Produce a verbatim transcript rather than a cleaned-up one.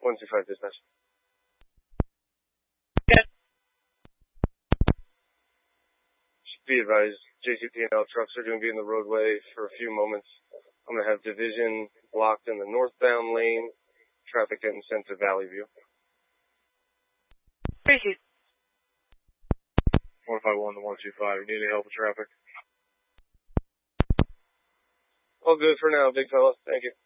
one two five dispatch. Yes. Be advised, J C P and L trucks are going to be in the roadway for a few moments. I'm going to have division blocked in the northbound lane. Traffic getting sent to Valley View. Appreciate it. one five one to one two five. You need any help with traffic? All good for now, big fella. Thank you.